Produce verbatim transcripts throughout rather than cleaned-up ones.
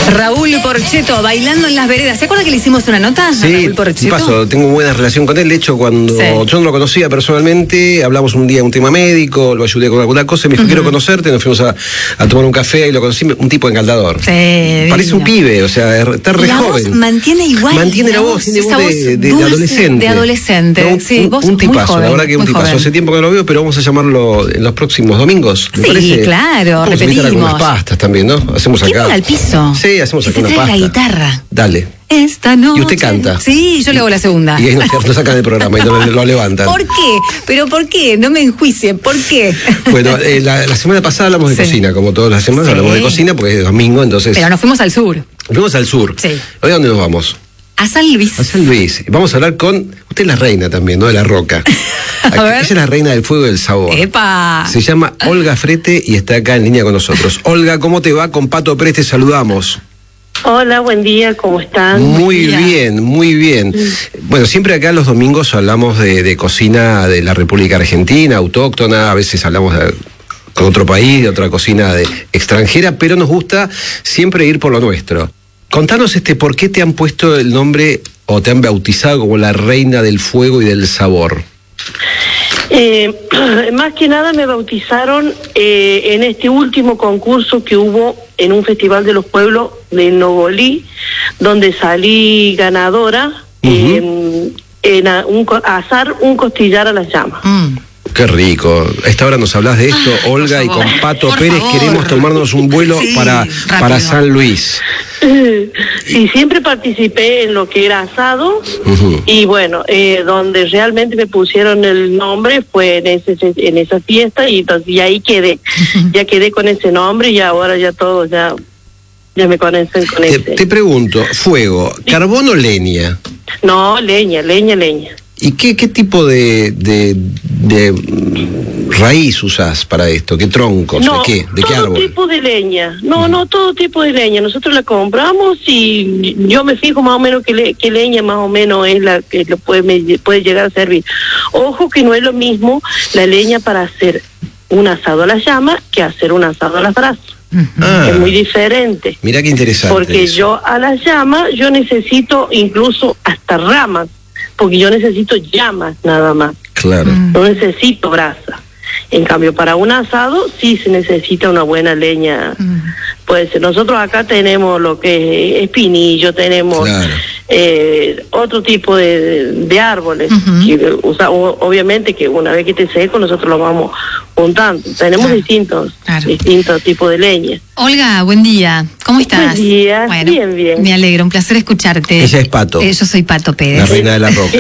Raúl Porcheto, bailando en las veredas. ¿Se acuerda que le hicimos una nota a sí, Raúl Porcheto? paso, tengo buena relación con él. De hecho, cuando sí. yo no lo conocía personalmente, hablamos un día de un tema médico, lo ayudé con alguna cosa, me dijo, uh-huh. quiero conocerte, nos fuimos a, a tomar un café y lo conocí, un tipo encantador. Sí, parece divino. Un pibe, o sea, está re la joven. Voz mantiene igual. Mantiene la, la voz, tiene voz de, de, de adolescente. De adolescente, no, un, sí, un, vos un tipazo, joven, la verdad que un tipazo. Joven. Hace tiempo que no lo veo, pero vamos a llamarlo en los próximos domingos. ¿Me sí, parece? claro, vamos repetimos. A algunas pastas también, ¿no? Hacemos acá. al piso. Sí, hacemos acá una pasta. la guitarra. Dale. Esta noche. Y usted canta. Sí, yo le hago la segunda. Y ahí nos, nos sacan del programa y lo, lo levantan. ¿Por qué? ¿Pero por qué? No me enjuicien. ¿Por qué? Bueno, eh, la, la semana pasada hablamos de sí. cocina, como todas las semanas sí. hablamos de cocina porque es domingo, entonces... Pero nos fuimos al sur. Nos fuimos al sur. Sí. ¿Hoy a dónde nos vamos? A San Luis. A San Luis. Vamos a hablar con... Usted es la reina también, ¿no? De la roca. Ella es la reina del fuego y del sabor. ¡Epa! Se llama Olga Frete y está acá en línea con nosotros. Olga, ¿cómo te va? Con Pato Pérez te saludamos. Hola, buen día, ¿cómo están? Muy bien, muy bien. Mm. Bueno, siempre acá los domingos hablamos de, de cocina de la República Argentina, autóctona, a veces hablamos de, con otro país, de otra cocina de, extranjera, pero nos gusta siempre ir por lo nuestro. Contanos este, ¿por qué te han puesto el nombre o te han bautizado como la reina del fuego y del sabor? Eh, más que nada me bautizaron eh, en este último concurso que hubo en un festival de los pueblos de Novolí, donde salí ganadora uh-huh. eh, en a, un, a asar un costillar a las llamas. Mm. Qué rico. A esta hora nos hablas de esto, ah, Olga, y con Pato por Pérez favor. Queremos tomarnos un vuelo sí, para, para San Luis. Sí, siempre participé en lo que era asado uh-huh. y bueno, eh, donde realmente me pusieron el nombre fue en ese en esa fiesta y entonces y ahí quedé, ya quedé con ese nombre y ahora ya todos ya ya me conocen con te, ese. Te pregunto, fuego, ¿carbón o leña? No, leña, leña, leña. ¿Y qué, qué tipo de, de, de raíz usás para esto? ¿Qué troncos? No, ¿De qué? ¿De qué árbol? Todo tipo de leña. No, uh-huh. no, todo tipo de leña. Nosotros la compramos y yo me fijo más o menos qué, le, qué leña más o menos es la que lo puede, me, puede llegar a servir. Ojo que no es lo mismo la leña para hacer un asado a la llama que hacer un asado a las brasas. Uh-huh. Ah, es muy diferente. Mira qué interesante. Porque eso. yo a la llama yo necesito incluso hasta ramas. Porque yo necesito llamas nada más. Claro. No necesito brasa. En cambio, para un asado sí se necesita una buena leña. Mm. Puede ser. Nosotros acá tenemos lo que es espinillo, tenemos claro. eh, otro tipo de, de árboles. Uh-huh. que, o sea, obviamente que una vez que esté seco nosotros lo vamos juntando. Tenemos claro. distintos claro. distintos tipos de leña. Olga, buen día. ¿Cómo estás? Buen día, bueno, bien, bien. Me alegro, un placer escucharte. Ella es Pato. Eh, yo soy Pato Pérez. La reina de la roca.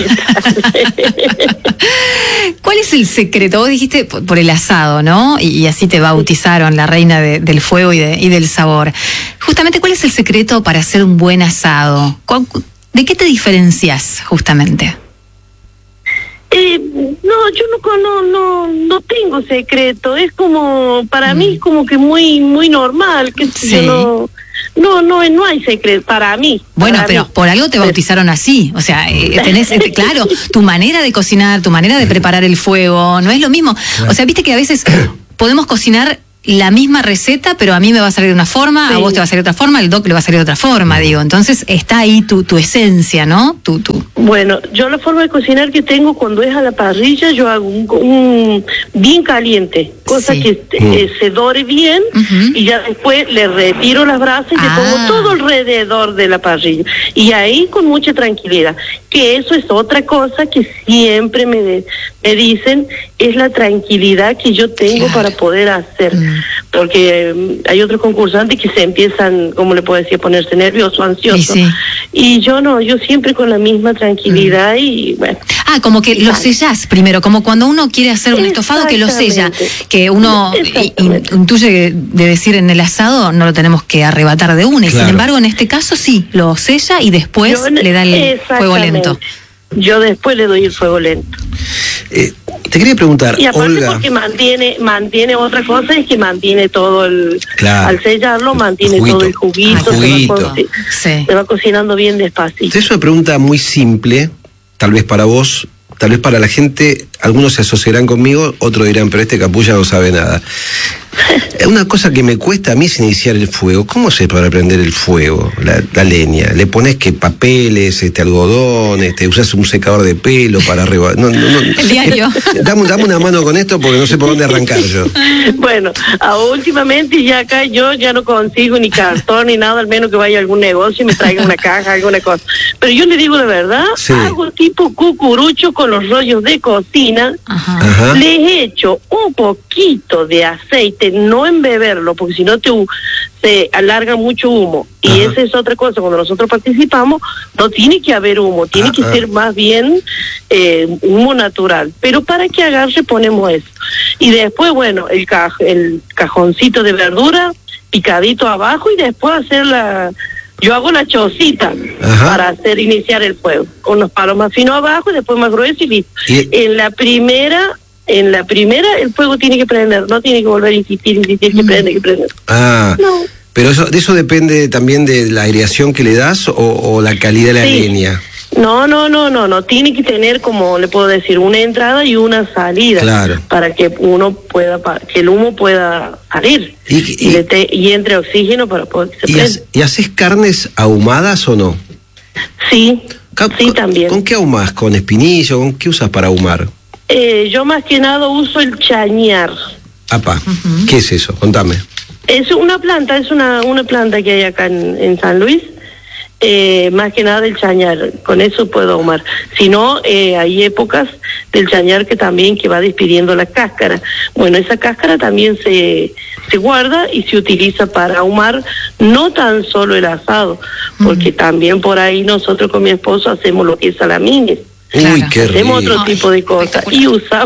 ¿Cuál es el secreto? Vos dijiste por, por el asado, ¿no? Y, y así te bautizaron la reina de, del fuego y, de, y del sabor. Justamente, ¿cuál es el secreto para hacer un buen asado? ¿De qué te diferencias, justamente? Eh, no, yo no, no no no tengo secreto. Es como, para mm. mí es como que muy muy normal. Que sí. yo no... No, no, no hay secreto para mí. Bueno, para pero mí. por algo te bautizaron así. O sea, eh, tenés, eh, claro, tu manera de cocinar, tu manera de preparar el fuego, no es lo mismo. O sea, viste que a veces podemos cocinar la misma receta, pero a mí me va a salir de una forma, sí. a vos te va a salir de otra forma, al doc le va a salir de otra forma, digo. Entonces está ahí tu, tu esencia, ¿no? Tu, tu. Bueno, yo la forma de cocinar que tengo cuando es a la parrilla, yo hago un, un bien caliente, cosa sí. que eh, se dore bien uh-huh. y ya después le retiro las brasas y ah. le pongo todo alrededor de la parrilla. Y ahí con mucha tranquilidad, que eso es otra cosa que siempre me, de, me dicen, es la tranquilidad que yo tengo claro. para poder hacer. Mm. Porque eh, hay otros concursantes que se empiezan, como le puedo decir, a ponerse nervioso, ansioso. Sí, sí. Y yo no, yo siempre con la misma tranquilidad mm. y bueno. Ah, como que lo sellás primero, como cuando uno quiere hacer un estofado que lo sella, que uno intuye de decir en el asado no lo tenemos que arrebatar de una, y claro. sin embargo en este caso sí, lo sella y después yo, le da el fuego lento. Yo después le doy el fuego lento. Eh, te quería preguntar, y aparte Olga, porque mantiene mantiene otra cosa, es que mantiene todo el claro, al sellarlo mantiene juguito, todo el juguito, ah, juguito. Se, va co- sí. se va cocinando bien despacito. Es una pregunta muy simple, tal vez para vos, tal vez para la gente, algunos se asociarán conmigo, otros dirán, pero este capulla no sabe nada. Una cosa que me cuesta a mí es iniciar el fuego. ¿Cómo se para prender el fuego, la, la leña? ¿Le pones que papeles, este algodón, este, usas un secador de pelo para arriba? No, no, no. El diario. Dame, dame una mano con esto porque no sé por dónde arrancar yo. Bueno, a, últimamente ya acá yo ya no consigo ni cartón ni nada, al menos que vaya a algún negocio y me traiga una caja, alguna cosa. Pero yo le digo la verdad, sí. hago tipo cucurucho con los rollos de cocina. Ajá. Ajá. Les echo un poquito de aceite, no en beberlo, porque si no te se alarga mucho humo. Y Ajá. esa es otra cosa, cuando nosotros participamos, no tiene que haber humo, tiene Ajá. que ser más bien eh, humo natural. Pero para que agarre ponemos eso. Y después, bueno, el, caj el cajoncito de verdura picadito abajo y después hacer la... Yo hago la chocita Ajá. para hacer iniciar el fuego, con los palos más finos abajo y después más gruesos y listo. ¿Y? En la primera... En la primera el fuego tiene que prender, no tiene que volver a insistir, insistir, que prende, que prende. Ah, no. Pero eso, de eso depende también de la aireación que le das o, o la calidad de la sí. leña. No, no, no, no, no, tiene que tener, como le puedo decir, una entrada y una salida. Claro. Para que uno pueda, para que el humo pueda salir y, y, y, le te, y entre oxígeno para poder que se y, prenda. ¿Y haces carnes ahumadas o no? Sí, ¿Con, sí también. ¿Con qué ahumás? ¿Con espinillo? ¿Con qué usas para ahumar? Eh, yo más que nada uso el chañar. Apa, uh-huh. ¿Qué es eso? Contame. Es una planta, es una, una planta que hay acá en, en San Luis. Eh, más que nada el chañar, con eso puedo ahumar. Si no, eh, hay épocas del chañar que también que va despidiendo la cáscara. Bueno, esa cáscara también se, se guarda y se utiliza para ahumar, no tan solo el asado, porque uh-huh. también por ahí nosotros con mi esposo hacemos lo que es salamines. Uy, claro. qué rico. Hacemos otro tipo de cosas y usamos.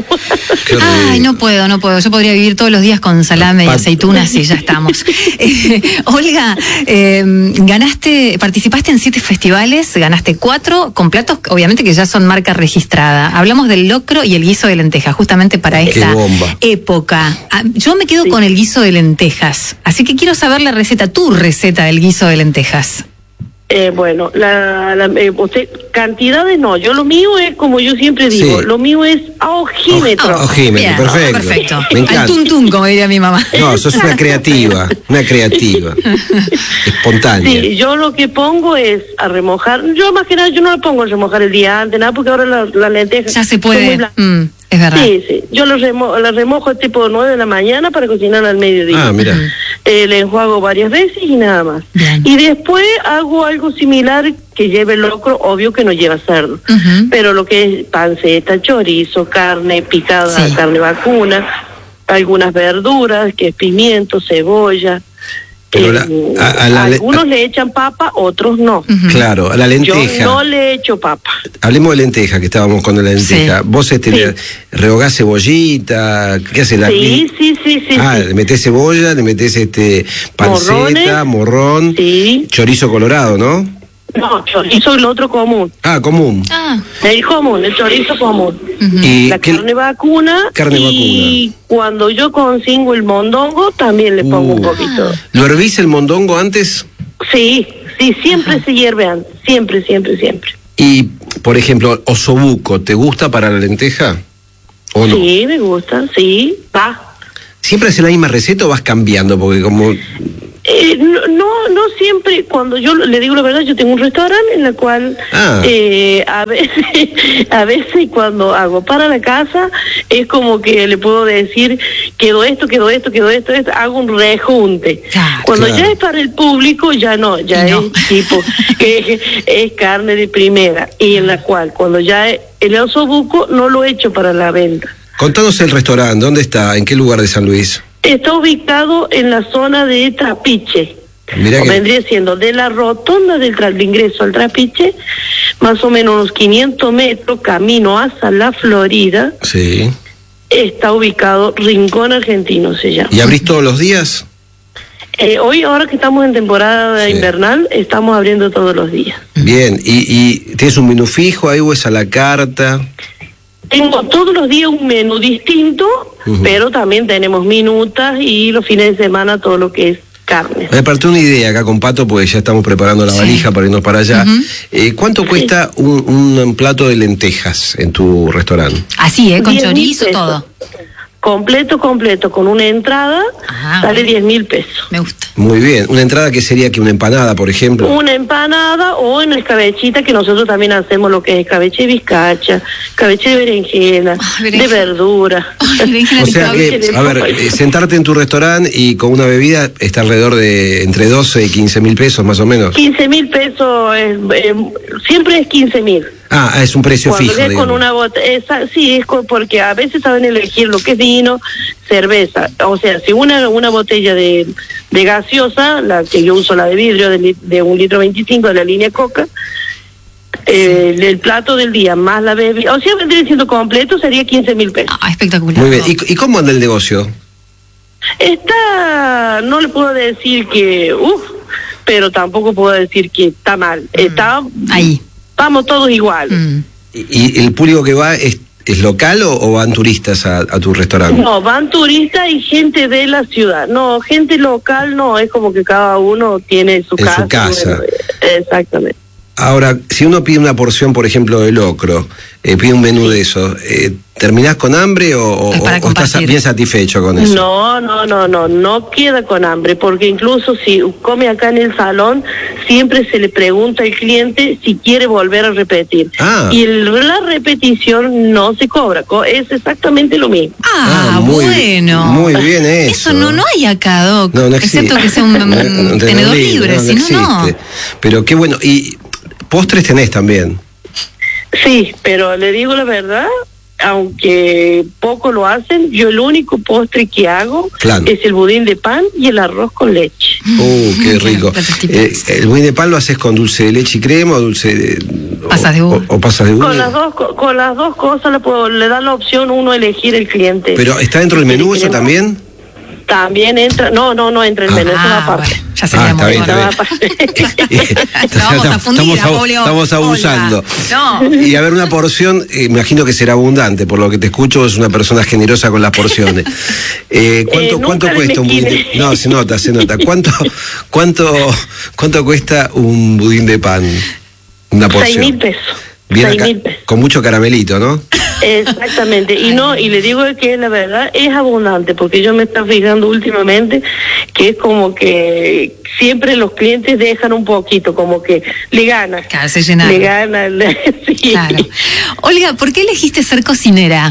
Ay, no puedo, no puedo. Yo podría vivir todos los días con salame y aceitunas y ya estamos. eh, Olga, eh, ganaste, participaste en siete festivales, ganaste cuatro con platos, obviamente que ya son marca registrada. Hablamos del locro y el guiso de lentejas, justamente para esta época. Yo me quedo sí. con el guiso de lentejas, así que quiero saber la receta, tu receta del guiso de lentejas. Eh, bueno, la, la eh, usted, cantidades no, yo lo mío es como yo siempre digo, sí. lo mío es a ojímetro. Oh, ojímetro, perfecto. perfecto. Me encanta. Al tuntún, como diría mi mamá. No, sos una creativa, una creativa, espontánea. Sí, yo lo que pongo es a remojar, yo más que nada yo no lo pongo a remojar el día antes, nada, porque ahora las la lentejas ya se puede. Mm, es verdad. Sí, sí, yo lo remo la remojo tipo nueve de la mañana para cocinar al mediodía. Ah, mira. Eh, le enjuago varias veces y nada más. Bien. Y después hago algo similar que lleve locro, obvio que no lleva cerdo, uh-huh. pero lo que es panceta, chorizo, carne picada, sí. carne vacuna, algunas verduras, que es pimiento, cebolla. Pero la, a, a la, algunos a, le echan papa, otros no. Uh-huh. Claro, a la lenteja. Yo no le echo papa. Hablemos de lenteja, que estábamos con la lenteja. Sí. Vos este, sí. le rehogás cebollita, ¿qué haces? La sí, sí, sí, sí. Ah, sí. le metés cebolla, le metés este panceta, Morrones, morrón, sí. chorizo colorado, ¿no? No, chorizo el otro común. Ah, común. Ah. El común, el chorizo común. Uh-huh. Y la carne vacuna. Carne y vacuna. Cuando yo consigo el mondongo, también le pongo uh. un poquito. ¿Lo hervís el mondongo antes? Sí, sí, siempre uh-huh. se hierve antes. Siempre, siempre, siempre. Y, por ejemplo, osobuco, ¿te gusta para la lenteja? ¿O no? Sí, me gusta, sí, va. ¿Siempre haces la misma receta o vas cambiando? Porque como... Eh, no, no, no siempre, cuando yo le digo la verdad, yo tengo un restaurante en el cual ah. eh, a veces, a veces cuando hago para la casa, es como que le puedo decir, quedó esto, quedó esto, quedó esto, esto hago un rejunte. Claro, cuando claro. ya es para el público, ya no, ya no. es tipo, es, es carne de primera, y en la cual, cuando ya es, el osobuco no lo he hecho para la venta. Contanos el restaurante, ¿dónde está? ¿En qué lugar de San Luis? Está ubicado en la zona de Trapiche. Mirá que... Vendría siendo de la rotonda del de ingreso al Trapiche, más o menos unos quinientos metros, camino hacia la Florida. Sí. Está ubicado Rincón Argentino, se llama. ¿Y abrís todos los días? Eh, hoy, ahora que estamos en temporada sí. invernal, estamos abriendo todos los días. Bien, ¿y, y tienes un menú fijo ahí o es a la carta? Tengo todos los días un menú distinto, uh-huh. pero también tenemos minutas y los fines de semana todo lo que es carne. Me partí una idea acá con Pato, porque ya estamos preparando la sí. valija para irnos para allá. Uh-huh. eh, ¿Cuánto sí. cuesta un, un plato de lentejas en tu restaurante? Así, ¿eh? Con chorizo, todo. completo, completo, con una entrada, ah, sale diez mil pesos. Me gusta. Muy bien. ¿Una entrada que sería que una empanada, por ejemplo? Una empanada o en escabechita, que nosotros también hacemos lo que es escabeche de bizcacha, escabeche de berenjena, oh, berenjena. de verdura. Oh, berenjena o sea que, a ver, eh, sentarte en tu restaurante y con una bebida está alrededor de entre doce y quince mil pesos más o menos. quince mil pesos, eh, eh, siempre es quince mil. Ah, es un precio Cuando fijo, con una bota, esa, sí, es con, porque a veces saben elegir lo que es vino, cerveza. O sea, si una una botella de, de gaseosa, la que yo uso, la de vidrio, de, de un litro veinticinco de la línea Coca, eh, el, el plato del día más la bebida, o sea, vendría siendo completo, sería quince mil pesos. Ah, espectacular. Muy bien. ¿Y, ¿Y cómo anda el negocio? Está, no le puedo decir que, uff, pero tampoco puedo decir que está mal. Mm. Está ahí. Vamos todos igual. Mm. ¿Y, ¿Y el público que va es, es local o, o van turistas a, a tu restaurante? No, van turistas y gente de la ciudad. No, gente local no, es como que cada uno tiene su en casa. su casa. Bueno, exactamente. Ahora, si uno pide una porción, por ejemplo, de locro, eh, pide un menú de eso, eh, ¿terminás con hambre o, o, o estás bien satisfecho con eso? No, no, no, no, no queda con hambre, porque incluso si come acá en el salón, siempre se le pregunta al cliente si quiere volver a repetir. Ah. Y el, la repetición no se cobra, es exactamente lo mismo. Ah, ah muy, bueno. Muy bien eso. Eso no, no hay acá, Doc. No, no existe. Excepto que sea un, un, un, un tenedor libre, no, no si no, no. Pero qué bueno. Y postres tenés también. Sí, pero le digo la verdad, aunque poco lo hacen, yo el único postre que hago claro. es el budín de pan y el arroz con leche. ¡Uh, qué rico! eh, ¿El budín de pan lo haces con dulce de leche y crema o dulce de... pasas de uva? O, o pasas de uva? Con las dos, con, con las dos cosas le, puedo, le da la opción uno elegir el cliente. ¿Pero está dentro del menú eso también? También entra, no, no, no entra el menú, ah, eso va aparte. Bueno, ya sería ah, muy está bien, está vamos a fundir, estamos, Julio. Estamos abusando. No. Y a ver, una porción, eh, imagino que será abundante, por lo que te escucho, es una persona generosa con las porciones. Eh, ¿Cuánto, eh, ¿cuánto cuesta un budín de... No, se nota, se nota. ¿Cuánto, cuánto, cuánto cuesta un budín de pan? Una porción. Seis mil pesos. Bien Seis acá, mil pesos. Con mucho caramelito, ¿no? Exactamente, y no, y le digo que la verdad es abundante, porque yo me estoy fijando últimamente que es como que siempre los clientes dejan un poquito, como que le gana. Claro, se llenaron. Le gana, le, sí. Claro. Olga, ¿por qué elegiste ser cocinera?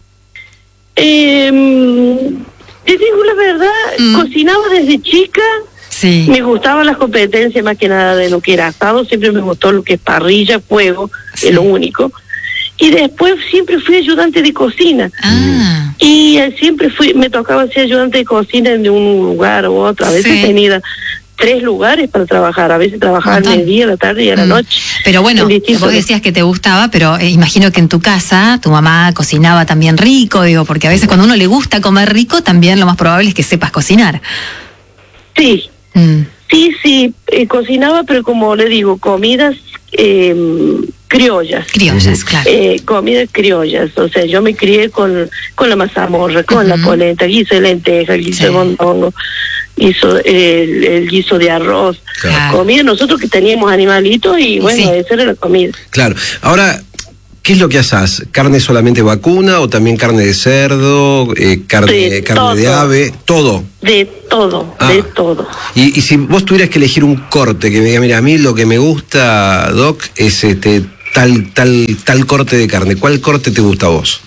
Eh, te digo la verdad, mm. cocinaba desde chica. Sí. Me gustaban las competencias más que nada de lo que era asado, siempre me gustó lo que es parrilla, fuego, sí. es lo único. Y después siempre fui ayudante de cocina. Ah. Y eh, siempre fui, me tocaba ser ayudante de cocina en un lugar u otro. A veces sí. tenía tres lugares para trabajar. A veces trabajaba al mediodía, a la tarde y a la mm. noche. Pero bueno, vos decías que te gustaba, pero eh, imagino que en tu casa tu mamá cocinaba también rico, digo, porque a veces cuando a uno le gusta comer rico, también lo más probable es que sepas cocinar. Sí. Mm. Sí, sí, eh, cocinaba, pero como le digo, comidas eh, criollas. Criollas, claro. Eh, comidas criollas, o sea, yo me crié con, con la mazamorra, con uh-huh. la polenta, guiso de lenteja, guiso sí. de mondongo, guiso, el, el guiso de arroz. Claro. Comida, nosotros que teníamos animalitos y bueno, sí. esa era la comida. Claro, ahora... ¿Qué es lo que asás? ¿Carne solamente vacuna o también carne de cerdo, eh, carne, de, carne todo. de ave? Todo. De todo, ah. de todo. Y, y si vos tuvieras que elegir un corte que me diga, mira, a mí lo que me gusta, Doc, es este tal tal tal corte de carne. ¿Cuál corte te gusta a vos?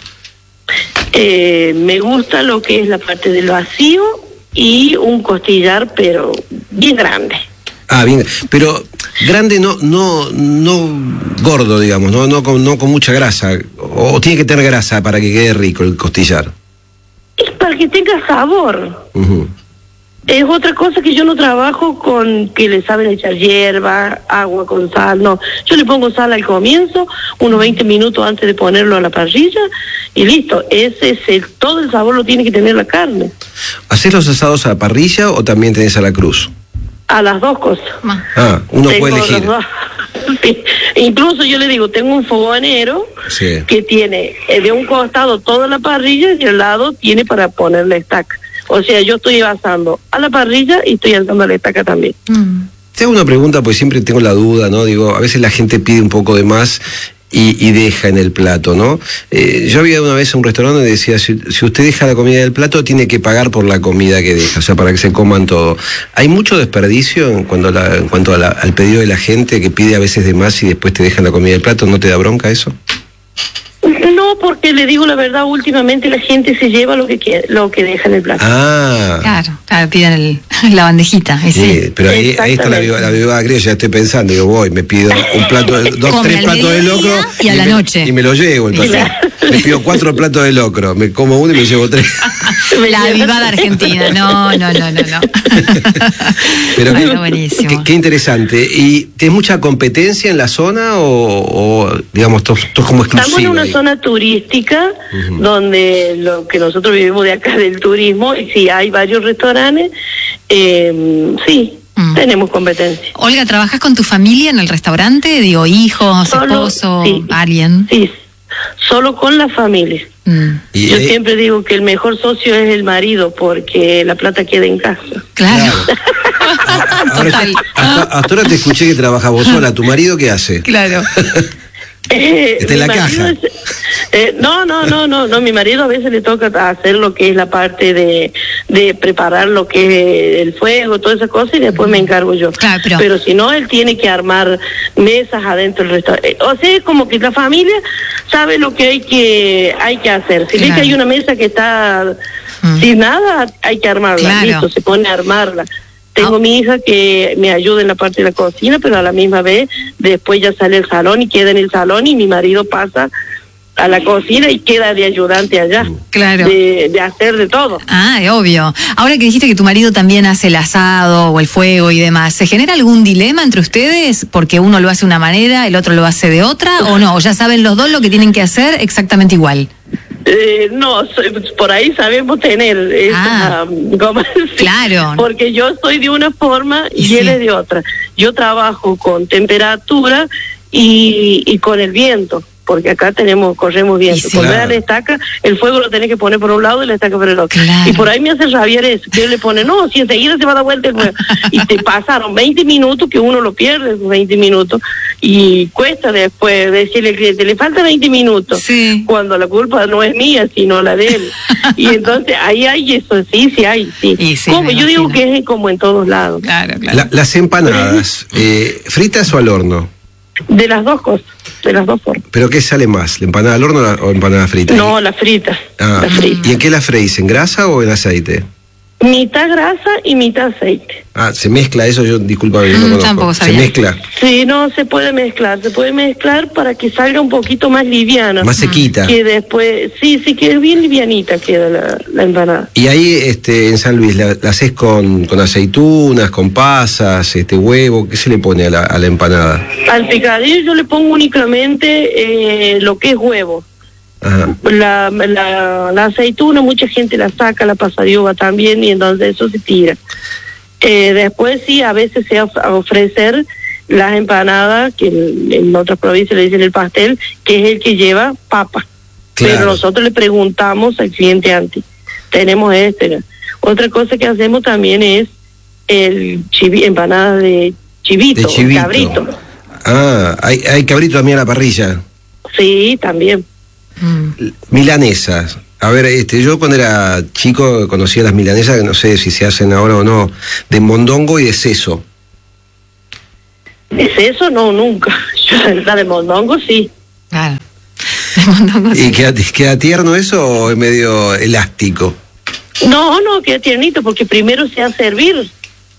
Eh, me gusta lo que es la parte del vacío y un costillar, pero bien grande. Ah, bien, pero grande no no no gordo, digamos, no no con, no con mucha grasa, o, o tiene que tener grasa para que quede rico el costillar. Es para que tenga sabor. Uh-huh. Es otra cosa que yo no trabajo con que le saben echar hierba, agua con sal, no. Yo le pongo sal al comienzo, unos veinte minutos antes de ponerlo a la parrilla, y listo. Ese es el, todo el sabor lo tiene que tener la carne. ¿Hacés los asados a la parrilla o también tenés a la cruz? A las dos cosas. Ah, uno tengo puede elegir. Sí. Incluso yo le digo, tengo un fogonero sí. que tiene de un costado toda la parrilla y al lado tiene para poner la estaca. O sea, yo estoy asando a la parrilla y estoy asando a la estaca también. Mm. Te hago una pregunta, pues siempre tengo la duda, ¿no? Digo, a veces la gente pide un poco de más y, y deja en el plato, ¿no? Eh, yo había una vez en un restaurante donde decía, si, si usted deja la comida del plato, tiene que pagar por la comida que deja, o sea, para que se coman todo. ¿Hay mucho desperdicio en cuanto, a la, en cuanto a la, al pedido de la gente que pide a veces de más y después te dejan la comida del plato? ¿No te da bronca eso? No, porque le digo la verdad, últimamente la gente se lleva lo que quiere, lo que deja en el plato. Ah. Claro, claro, piden el, la bandejita. Y sí. Sí, pero ahí, ahí está la viva, la viva criolla, ya estoy pensando, digo, voy, me pido un plato, de, dos, Come tres platos de locro. Y a la me, noche. Y me lo llevo el plato. Me pido cuatro platos de locro, me como uno y me llevo tres. La avivada argentina, no, no, no, no, no. Pero bueno, qué, buenísimo. Qué, qué interesante. ¿Y tienes mucha competencia en la zona o, o digamos, todo es como exclusivo? Estamos en una ahí? zona turística, uh-huh, donde lo que nosotros vivimos de acá del turismo, y sí, hay varios restaurantes, eh, sí, mm. tenemos competencia. Olga, ¿trabajas con tu familia en el restaurante? Digo, hijos, solo, esposo, sí, alguien. Sí, solo con la familia. Mm. Yo eh, siempre digo que el mejor socio es el marido, porque la plata queda en casa. Claro. claro. Ahora, hasta, hasta ahora te escuché que trabajas vos sola. ¿Tu marido qué hace? Claro. Eh, Está en la caja. Es, eh, no, no, no, no, no, mi marido a veces le toca hacer lo que es la parte de, de preparar lo que es el fuego, todas esas cosas, y después me encargo yo. Claro, pero... pero si no, él tiene que armar mesas adentro del restaurante. O sea, es como que la familia sabe lo que hay que hay que hacer. Si claro. ve que hay una mesa que está mm. sin nada, hay que armarla. Claro. Listo, se pone a armarla. Tengo oh. mi hija que me ayuda en la parte de la cocina, pero a la misma vez después ya sale el salón y queda en el salón, y mi marido pasa a la cocina y queda de ayudante allá. Claro. De, de hacer de todo. Ah, obvio. Ahora que dijiste que tu marido también hace el asado o el fuego y demás, ¿se genera algún dilema entre ustedes? Porque uno lo hace de una manera, el otro lo hace de otra, ¿o no? ¿O ya saben los dos lo que tienen que hacer exactamente igual? Eh, no, por ahí sabemos tener esa, ah, como, claro, porque yo soy de una forma y sí. él es de otra. Yo trabajo con temperatura y, y con el viento, porque acá tenemos corremos viento. Sí, cuando claro. la estaca, el fuego lo tenés que poner por un lado y la estaca por el otro. Claro. Y por ahí me hace rabiar eso, que él le pone, no, si enseguida se va a dar vuelta el fuego. Y te pasaron veinte minutos, que uno lo pierde, esos veinte minutos, y cuesta después decirle al cliente, le falta veinte minutos, sí. cuando la culpa no es mía, sino la de él. Y entonces ahí hay eso, sí, sí hay, sí. Y sí como yo digo que es como en todos lados. Claro, claro. La, las empanadas, eh, ¿fritas o al horno? De las dos cosas, de las dos formas. ¿Pero qué sale más, la empanada al horno o la empanada frita? No, la frita. Ah, la frita. ¿Y en qué la freís? ¿En grasa o en aceite? Mitad grasa y mitad aceite. Ah, ¿se mezcla eso? Yo, disculpa, yo no mm, conozco. Tampoco sabía. ¿Se mezcla? Sí, no, se puede mezclar, se puede mezclar para que salga un poquito más liviana. Más sequita. Que después, sí, sí, que bien livianita queda la, la empanada. Y ahí, este, en San Luis, ¿la, la haces con, con aceitunas, con pasas, este, huevo? ¿Qué se le pone a la, a la empanada? Al picadillo yo le pongo únicamente eh, lo que es huevo. Ajá. La, la, la aceituna mucha gente la saca, la pasadiuga también, y entonces eso se tira. Eh, después sí, a veces se of- ofrecer las empanadas, que en, en otras provincias le dicen el pastel, que es el que lleva papa. Claro. Pero nosotros le preguntamos al cliente antes, tenemos este. Otra cosa que hacemos también es el chivi, empanadas de chivito, de chivito. Cabrito. Ah, hay, hay cabrito también a la parrilla. Sí, también. Milanesas. A ver, este, yo cuando era chico conocía las milanesas, que no sé si se hacen ahora o no, de mondongo y de seso. ¿De seso? No, nunca. La de mondongo sí. Claro. De mondongo sí. ¿Y queda, queda tierno eso o es medio elástico? No, no, queda tiernito, porque primero se hace hervir.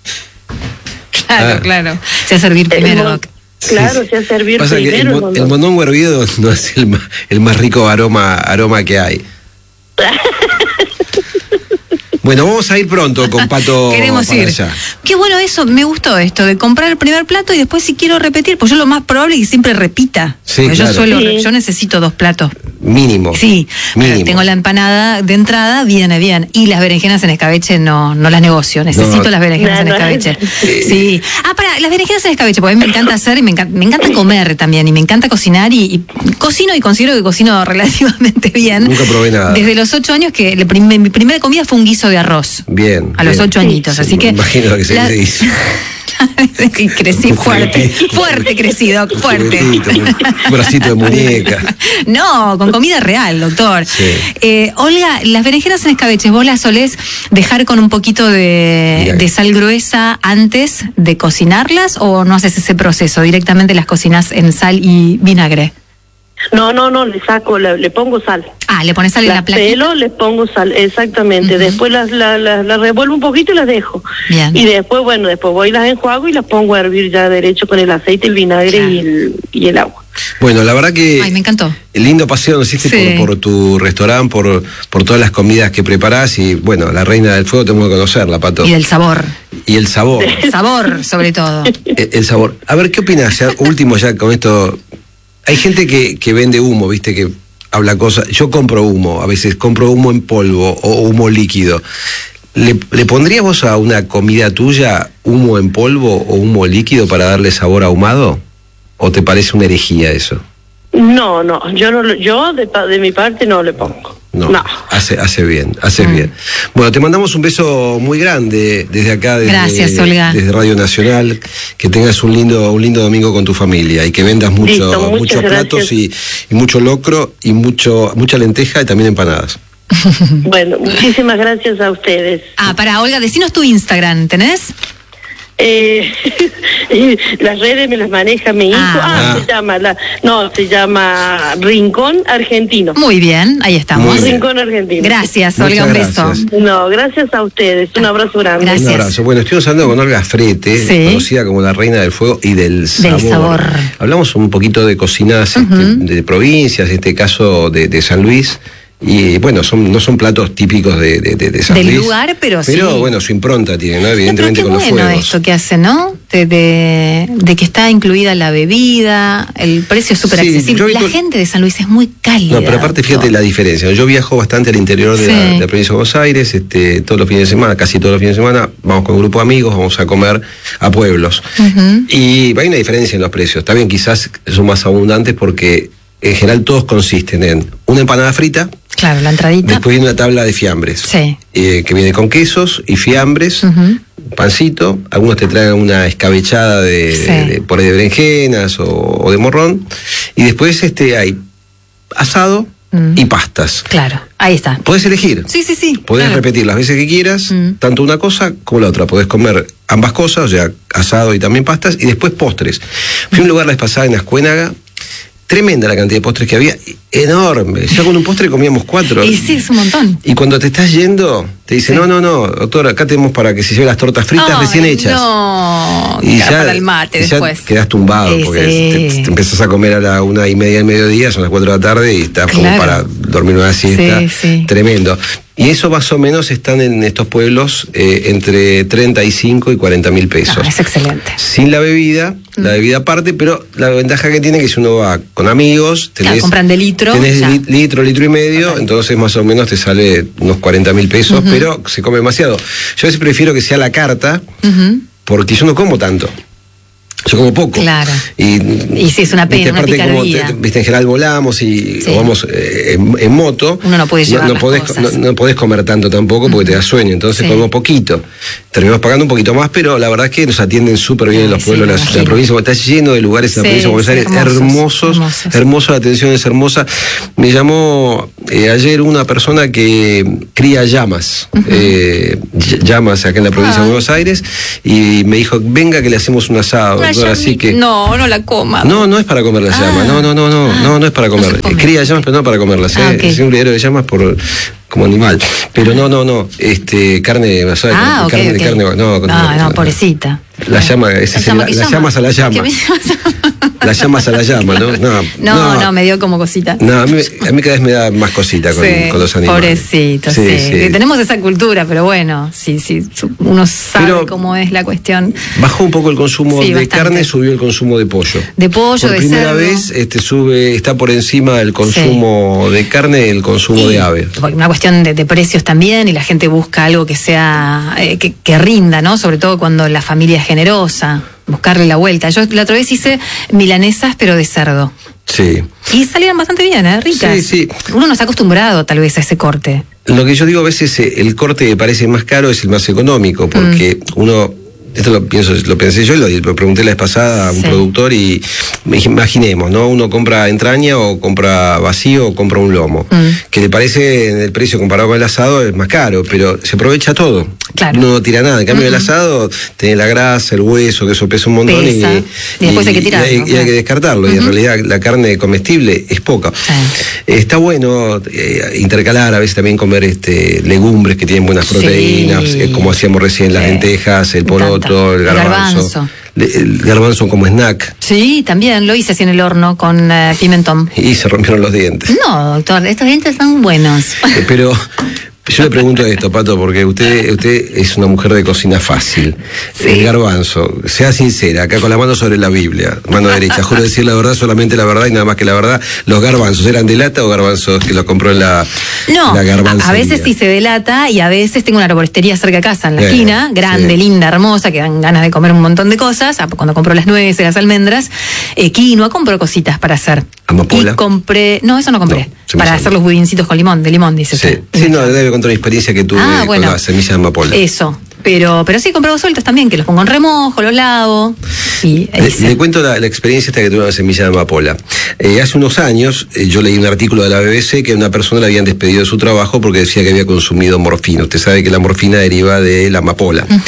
Claro, ah. claro. Se hace hervir primero, Doc. Claro, se hace hervir Pasa primero. Que el, el, mo- mondongo. el mondongo hervido no es el más, el más rico aroma, aroma que hay. Bueno, vamos a ir pronto con Pato. Queremos para ir. allá. Qué bueno eso, me gustó esto, de comprar el primer plato y después si quiero repetir, pues yo lo más probable es que siempre repita. Sí, Porque claro. yo suelo, Sí. yo necesito dos platos. Mínimo. Sí, Mínimo. pero tengo la empanada de entrada, viene bien. Y las berenjenas en escabeche no, no las negocio, necesito No. las berenjenas No, en no. escabeche. Sí. Ah, para, las berenjenas en escabeche, porque a mí me encanta hacer y me encanta, me encanta comer también, y me encanta cocinar, y, y cocino y considero que cocino relativamente bien. Nunca probé nada. Desde los ocho años que la prim- mi primera comida fue un guiso de arroz. Bien. A los bien. ocho añitos, Sí, así me que... imagino que se la- dice. Y crecí fuerte, fuerte crecido, fuerte. Un bracito de muñeca. No, con comida real, doctor. Sí. Eh, Olga, las berenjenas en escabeche, ¿vos las solés dejar con un poquito de, de sal gruesa antes de cocinarlas o no haces ese proceso? ¿Directamente las cocinas en sal y vinagre? No, no, no, le saco, le, le pongo sal. Ah, le pones sal en la plaquita. Las pelo, le pongo sal, exactamente. Uh-huh. Después las, las, las, las revuelvo un poquito y las dejo. Bien. Y después, bueno, después voy y las enjuago y las pongo a hervir ya derecho con el aceite, el vinagre claro. y, el, y el agua. Bueno, la verdad que... Ay, me encantó. El lindo paseo nos hiciste sí. por, por tu restaurante, por, por todas las comidas que preparás y, bueno, la reina del fuego tengo que conocerla, Pato. Y el sabor. Y el sabor. El sabor, sobre todo. El, el sabor. A ver, ¿qué opinás? Ya, último ya con esto... Hay gente que, que vende humo, viste, que habla cosas. Yo compro humo, a veces compro humo en polvo o humo líquido. ¿Le, ¿Le pondrías vos a una comida tuya humo en polvo o humo líquido para darle sabor ahumado? ¿O te parece una herejía eso? No, no, yo no, yo de, de mi parte no le pongo. No, no. Hace, hace bien, hace mm. bien. Bueno, te mandamos un beso muy grande desde acá, desde, Gracias, Olga. desde Radio Nacional. Que tengas un lindo, un lindo domingo con tu familia y que vendas mucho, Listo, muchos platos y, y mucho locro y mucho, mucha lenteja y también empanadas. Bueno, muchísimas gracias a ustedes. Ah, para Olga, decinos tu Instagram, ¿tenés? Eh, las redes me las maneja mi hijo. Ah, ah, se llama, la, no, se llama Rincón Argentino. Muy bien, ahí estamos. Rincón Argentino. Gracias, Olga, un beso. Gracias. No, gracias a ustedes, un abrazo grande. Gracias. Un abrazo. Bueno, estuvimos hablando con Olga Frete, sí. conocida como la reina del fuego y del sabor. Del sabor. Hablamos un poquito de cocinas uh-huh. este, de provincias, en este caso de, de San Luis. Y bueno, son no son platos típicos de, de, de San Del Luis, lugar, pero, pero sí. bueno, su impronta tiene, ¿no? Evidentemente no, con bueno los fuegos. Esto que hace, ¿no? De, de, de que está incluida la bebida, el precio es súper sí, accesible. La con... gente de San Luis es muy cálida. No, pero aparte fíjate todo. La diferencia. Yo viajo bastante al interior de, sí. la, de la provincia de Buenos Aires, este, todos los fines de semana, casi todos los fines de semana, vamos con un grupo de amigos, vamos a comer a pueblos. Uh-huh. Y hay una diferencia en los precios. Está bien, quizás son más abundantes porque en general todos consisten en una empanada frita. Claro, la entradita. Después viene una tabla de fiambres. Sí. Eh, que viene con quesos y fiambres, uh-huh. pancito. Algunos te traen una escabechada de, sí. de, de por ahí de berenjenas o, o de morrón. Y después este hay asado uh-huh. y pastas. Claro, ahí está. Podés elegir. Sí, sí, sí. Podés claro. repetir las veces que quieras, uh-huh. tanto una cosa como la otra. Podés comer ambas cosas, o sea, asado y también pastas. Y después postres. Fui a un lugar la vez pasada en Ascuénaga. Tremenda la cantidad de postres que había, enorme. Ya con un postre comíamos cuatro. Y sí, es un montón. Y cuando te estás yendo, te dice, sí. no, no, no, doctor, acá tenemos para que se lleve las tortas fritas Ay, recién hechas. No, y ya, para el mate y después. Ya quedás tumbado, sí, porque sí. Te, te empezás a comer a la una y media del mediodía, son las cuatro de la tarde y estás claro. como para dormir una siesta. Sí, sí. Tremendo. Y eso más o menos están en estos pueblos eh, entre treinta y cinco y cuarenta mil pesos. No, es excelente. Sin la bebida, mm. la bebida aparte, pero la ventaja que tiene es que si uno va con amigos, tenés, claro, compran de litro. Tenés li, litro, litro y medio, okay. entonces más o menos te sale unos cuarenta mil pesos, uh-huh. pero se come demasiado. Yo a veces prefiero que sea la carta, uh-huh. porque yo no como tanto. Yo como poco. Claro. Y, y sí, es una pena, una picardía. Como te, viste, en general volamos y sí. o vamos eh, en, en moto. Uno no puede llevar no, no las podés, cosas. No, no podés comer tanto tampoco porque uh-huh. te da sueño. Entonces sí. comemos poquito. Terminamos pagando un poquito más, pero la verdad es que nos atienden súper bien en los pueblos de sí, la, la provincia. Está lleno de lugares en la sí, provincia de Buenos Aires. Hermosos. Hermosos. Hermosa, la atención es hermosa. Me llamó eh, ayer una persona que cría llamas. Uh-huh. eh, llamas acá en la provincia ah. de Buenos Aires. Y me dijo, venga que le hacemos un asado. Doctora, así que no. No, no la coma. No, no es para comer las ah, llamas. No, no, no, no, ah, no, no es para comer. No cría llamas, pero no para comerlas. Ah, ¿eh? Okay. Es un criadero de llamas por como animal. Pero no, no, no. Este, carne, ¿sabes? Ah, carne, okay, okay. carne, no, no, no, no, pobrecita. La llama, ese la, llama, la, llama? la llamas a la llama. Las llamas a la llama, ¿no? No, no, no, no me dio como cosita. No, a mí, a mí cada vez me da más cosita con, sí, con los animales. Pobrecito, sí, sí. sí. Tenemos esa cultura, pero bueno, sí, sí, uno sabe pero cómo es la cuestión. Bajó un poco el consumo sí, de bastante. Carne, subió el consumo de pollo. De pollo, por de primera cerdo. vez este, sube, está por encima el consumo sí. de carne y el consumo sí. de ave. Una cuestión de, de precios también, y la gente busca algo que sea, eh, que, que rinda, ¿no? Sobre todo cuando la familia es generosa. Buscarle la vuelta. Yo la otra vez hice milanesas, pero de cerdo. Sí. Y salieron bastante bien, ¿eh? Ricas. Sí, sí. Uno no está acostumbrado, tal vez, a ese corte. Lo que yo digo a veces, el corte que parece más caro es el más económico, porque mm. uno esto lo pienso, lo pensé yo y lo, lo pregunté la vez pasada a un sí. productor y me dije, imaginemos, ¿no? Uno compra entraña o compra vacío o compra un lomo, mm. que le parece en el precio comparado con el asado es más caro, pero se aprovecha todo. Claro. Uno no tira nada. En cambio, uh-huh. el asado tiene la grasa, el hueso, que eso pesa un montón. Pesa, y, y después y, hay que tirarlo. Y hay, claro. y hay que descartarlo. Uh-huh. Y en realidad la carne comestible es poca. Sí. Está bueno eh, intercalar, a veces también comer este legumbres que tienen buenas proteínas, sí. eh, como hacíamos recién, las sí. lentejas, el poroto, el garbanzo. El garbanzo. El garbanzo como snack. Sí, también lo hice así en el horno con uh, pimentón. Y se rompieron los dientes. No, doctor, estos dientes son buenos. Eh, pero yo le pregunto esto, Pato, porque usted usted es una mujer de cocina fácil. Sí. El garbanzo, sea sincera, acá con la mano sobre la Biblia, mano derecha, juro decir la verdad, solamente la verdad y nada más que la verdad. ¿Los garbanzos eran de lata o garbanzos que los compró en la, no, la garbancería? A veces sí se delata y a veces tengo una arboristería cerca de casa, en la eh, esquina, grande, sí. linda, hermosa, que dan ganas de comer un montón de cosas. Cuando compro las nueces, las almendras, eh, quinoa, compro cositas para hacer. ¿Amapola? Y compré, no, eso no compré, no, para hacer los budincitos con limón, de limón, dice sí. usted. Sí, no, debe contar una experiencia que tuve ah, bueno, con las semillas de amapola. Eso. Pero, pero sí, compré sueltos también, que los pongo en remojo, los lavo. Y le, le cuento la, la experiencia esta que tuve con la semilla de amapola. Eh, hace unos años, eh, yo leí un artículo de la B B C que a una persona le habían despedido de su trabajo porque decía que había consumido morfina. Usted sabe que la morfina deriva de la amapola. Uh-huh.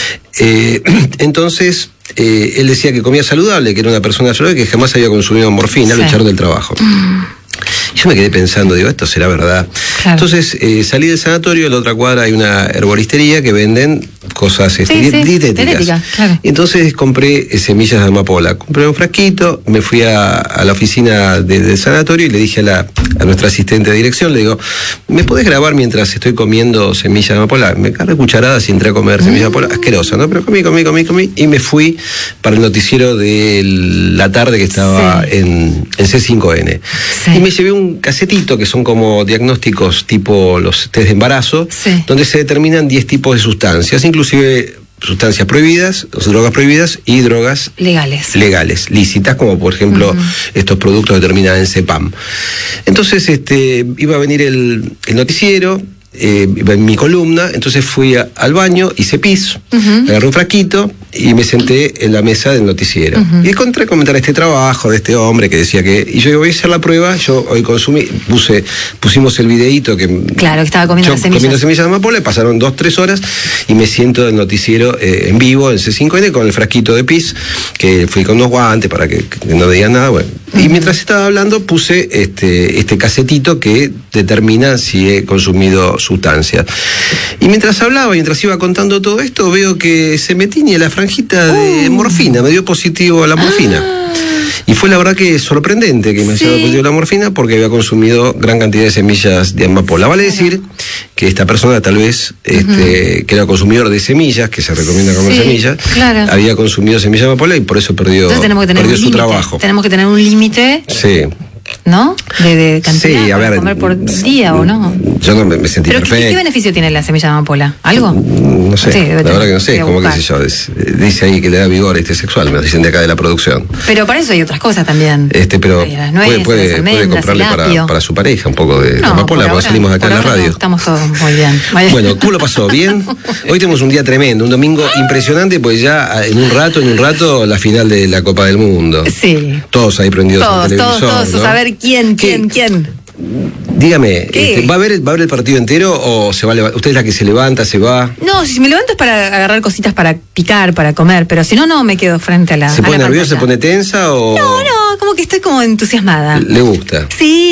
eh, entonces, eh, él decía que comía saludable, que era una persona saludable, que jamás había consumido morfina, sí. al echar del trabajo. Uh-huh. Yo me quedé pensando, digo, esto será verdad. Claro. Entonces eh, salí del sanatorio, en la otra cuadra hay una herboristería que venden cosas este, sí, sí, dietéticas. Claro. Y entonces compré semillas de amapola. Compré un frasquito, me fui a, a la oficina de, del sanatorio y le dije a, la, a nuestra asistente de dirección, le digo, ¿me podés grabar mientras estoy comiendo semillas de amapola? Me cargué cucharadas y entré a comer mm. semillas de amapola, asquerosa, ¿no? Pero comí, comí, comí, comí y me fui para el noticiero de la tarde que estaba sí. en, en C cinco N. Sí. Y me llevé un casetito que son como diagnósticos tipo los test de embarazo, sí. donde se determinan diez tipos de sustancias, inclusive sustancias prohibidas, drogas prohibidas y drogas legales, legales lícitas, como por ejemplo uh-huh. estos productos determinados en CEPAM. Entonces este iba a venir el, el noticiero, eh, en mi columna, entonces fui a, al baño, hice pis, uh-huh. agarré un frasquito y me senté en la mesa del noticiero. Uh-huh. Y encontré a comentar este trabajo de este hombre que decía que, y yo digo, voy a hacer la prueba, yo hoy consumí, puse, pusimos el videíto que claro, que estaba comiendo yo, las semillas. comiendo semillas de amapola, pasaron dos, tres horas y me siento del noticiero eh, en vivo, en C cinco N, con el frasquito de pis, que fui con unos guantes para que, que no digan nada, bueno. Uh-huh. Y mientras estaba hablando puse este, este casetito que determina si he consumido sustancias. Y mientras hablaba, mientras iba contando todo esto, veo que se me tiñe la franjita de uh. morfina, me dio positivo a la morfina. Ah. Y fue la verdad que sorprendente que me haya dado positivo la morfina porque había consumido gran cantidad de semillas de amapola. Vale decir que esta persona tal vez, este, uh-huh. que era consumidor de semillas, que se recomienda comer sí, semillas, claro. había consumido semillas de amapola y por eso perdió, perdió su trabajo. Tenemos que tener un límite. Sí. ¿No? De, de cantidad sí, a ver, comer por día o no. Yo no me, me sentí ¿Pero perfecto. ¿qué, ¿qué beneficio tiene la semilla de amapola? ¿Algo? No sé, sí, la verdad que no sé, como que sé yo, es, dice ahí que le da vigor este sexual, me lo dicen de acá de la producción. Pero para eso hay otras cosas también. Este, pero nueces, puede, puede, puede comprarle para, para su pareja un poco de, no, de amapola, cuando salimos de acá en la radio. No, estamos todos muy bien. Bueno, ¿cómo lo pasó? ¿Bien? Hoy tenemos un día tremendo, un domingo impresionante, pues ya en un rato, en un rato, la final de la Copa del Mundo. Sí. Todos ahí prendidos todos, en televisor. Todos, todos, ¿no? a ver quién, quién. ¿Quién? ¿Quién? Dígame, este, ¿va a ver, ¿va a ver el partido entero o se va a levantar? ¿Usted es la que se levanta, se va? No, si me levanto es para agarrar cositas para picar, para comer, pero si no, no me quedo frente a la ¿Se pone nerviosa, nerviosa, se pone tensa o...? No, no, como que estoy como entusiasmada. ¿Le gusta? Sí.